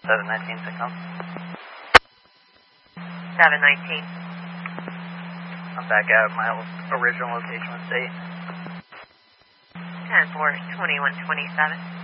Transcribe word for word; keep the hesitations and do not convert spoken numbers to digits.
seven nineteen signal. seven nineteen. I'm back out of my original location with state. ten four, twenty-one twenty-seven.